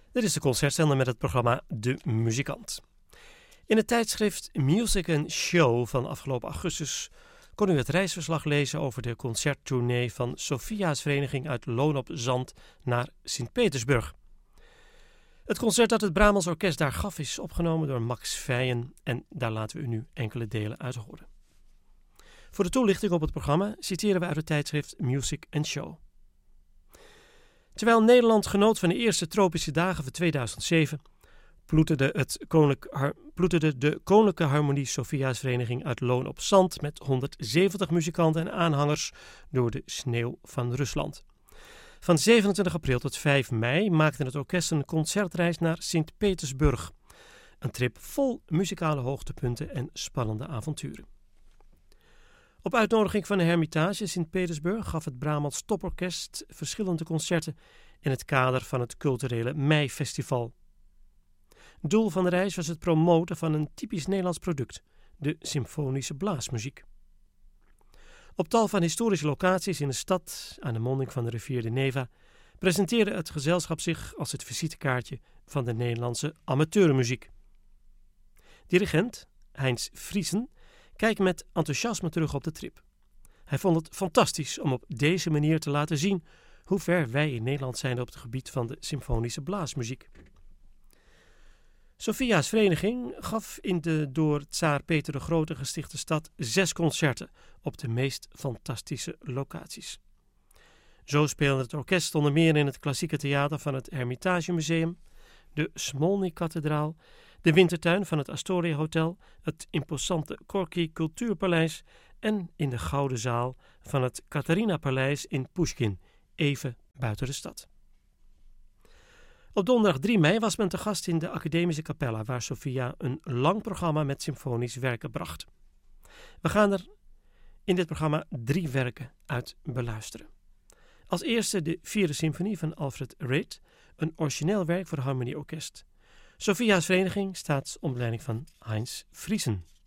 Dit is de concertzender met het programma De Muzikant. In het tijdschrift Music and Show van afgelopen augustus kon u het reisverslag lezen over de concerttournee van Sophia's Vereniging uit Loon op Zand naar Sint-Petersburg. Het concert dat het Bramels Orkest daar gaf is opgenomen door Max Vijen en daar laten we u nu enkele delen uit horen. Voor de toelichting op het programma citeren we uit het tijdschrift Music and Show. Terwijl Nederland genoot van de eerste tropische dagen van 2007, ploeterde de Koninklijke Harmonie Sophia's Vereniging uit Loon op Zand met 170 muzikanten en aanhangers door de sneeuw van Rusland. Van 27 april tot 5 mei maakte het orkest een concertreis naar Sint-Petersburg. Een trip vol muzikale hoogtepunten en spannende avonturen. Op uitnodiging van de Hermitage in Sint-Petersburg gaf het Bramels Toporkest verschillende concerten in het kader van het culturele Meifestival. Doel van de reis was het promoten van een typisch Nederlands product, de symfonische blaasmuziek. Op tal van historische locaties in de stad, aan de monding van de rivier de Neva, presenteerde het gezelschap zich als het visitekaartje van de Nederlandse amateurmuziek. Dirigent Heinz Friesen kijkt met enthousiasme terug op de trip. Hij vond het fantastisch om op deze manier te laten zien hoe ver wij in Nederland zijn op het gebied van de symfonische blaasmuziek. Sophia's Vereniging gaf in de door Tsaar Peter de Grote gestichte stad 6 concerten op de meest fantastische locaties. Zo speelde het orkest onder meer in het klassieke theater van het Hermitage Museum, de Smolny-kathedraal, de wintertuin van het Astoria Hotel, het imposante Gorky Cultuurpaleis en in de Gouden Zaal van het Catharina-paleis in Pushkin, even buiten de stad. Op donderdag 3 mei was men te gast in de Academische Capella, waar Sophia een lang programma met symfonisch werken bracht. We gaan er in dit programma 3 werken uit beluisteren. Als eerste de 4e symfonie van Alfred Reed, een origineel werk voor harmonieorkest. Sophia's Vereniging staat onder leiding van Heinz Friesen.